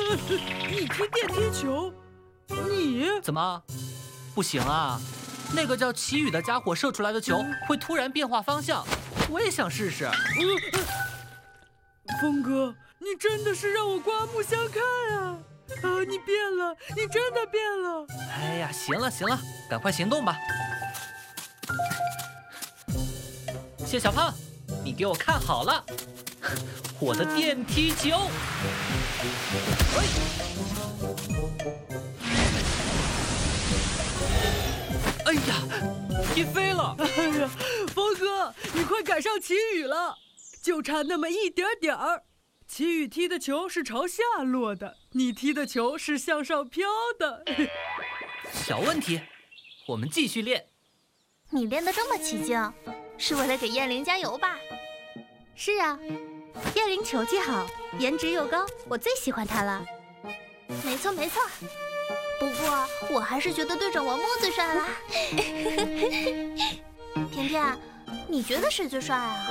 你踢电踢球，你怎么不行啊？那个叫奇雨的家伙射出来的球会突然变化方向，我也想试试。 峰哥，你真的是让我刮目相看啊！啊，你变了，你真的变了！ 哎呀，行了行了，赶快行动吧。谢小胖，你给我看好了，我的电踢球！哎呀，踢飞了！ 哎呀，峰哥，你快赶上奇雨了，就差那么一点点儿。奇雨踢的球是朝下落的，你踢的球是向上飘的。 小问题，我们继续练。 你练得这么起劲，是为了给燕玲加油吧？是啊，燕玲球技好，颜值又高，我最喜欢她了。没错没错，不过我还是觉得队长王墨最帅啦。甜甜，你觉得谁最帅啊？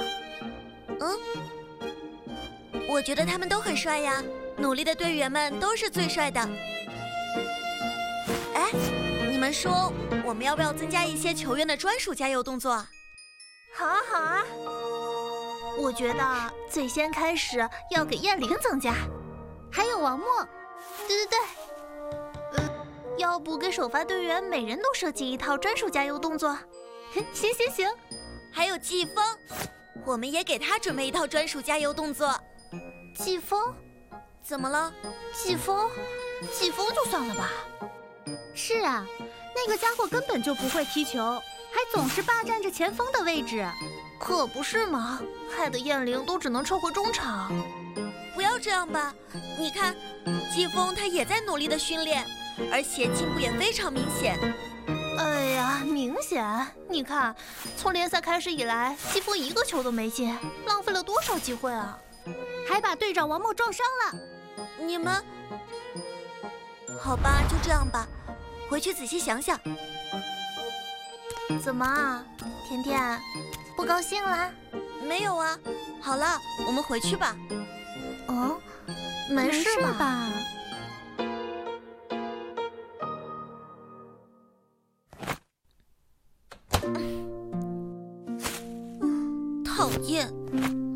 我觉得他们都很帅呀，努力的队员们都是最帅的。哎，你们说我们要不要增加一些球员的专属加油动作？ 好啊好啊，我觉得最先开始要给燕玲增加，还有王墨。对，要不给首发队员每人都设计一套专属加油动作？行， 还有季风，我们也给他准备一套专属加油动作。 季风？ 怎么了？ 季风就算了吧。是啊，那个家伙根本就不会踢球，还总是霸占着前锋的位置。可不是嘛，害得燕玲都只能撤回中场。 不要这样吧，你看，季风他也在努力的训练，而且进步也非常明显。 哎呀，明显！你看，从联赛开始以来，季风一个球都没进，浪费了多少机会啊！还把队长王墨撞伤了。 你们，好吧，就这样吧，回去仔细想想。 怎么啊，甜甜，不高兴啦？ 没有啊。好了，我们回去吧。 哦，没事吧？ 讨厌。